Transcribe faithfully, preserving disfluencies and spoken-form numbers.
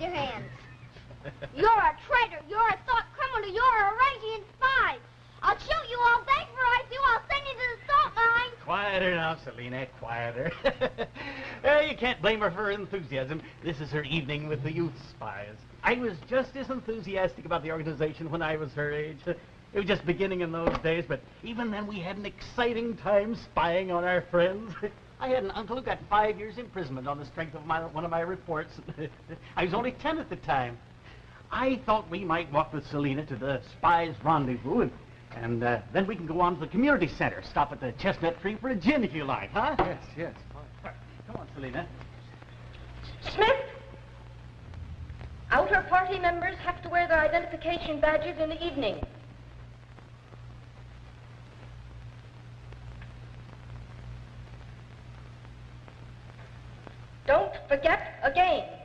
your hands. You're a traitor. You're a thought criminal. You're a Eurasian spy. I'll shoot you all day for I do. I'll send you to the salt mine. Quieter now, Selina, quieter. Well, you can't blame her for her enthusiasm. This is her evening with the youth spies. I was just as enthusiastic about the organization when I was her age. It was just beginning in those days, but even then we had an exciting time spying on our friends. I had an uncle who got five years imprisonment on the strength of my, one of my reports. I was only ten at the time. I thought we might walk with Selina to the spies' rendezvous, and, and uh, then we can go on to the community center. Stop at the Chestnut Tree for a gin if you like, huh? Yes, yes. Right. Come on, Selina. Smith! Outer party members have to wear their identification badges in the evening. Don't forget again.